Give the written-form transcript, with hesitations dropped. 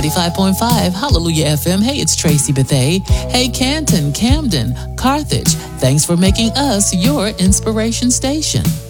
95.5 Hallelujah FM. Hey, it's Tracy Bethay. Hey, Canton, Camden, Carthage. Thanks for making us your inspiration station.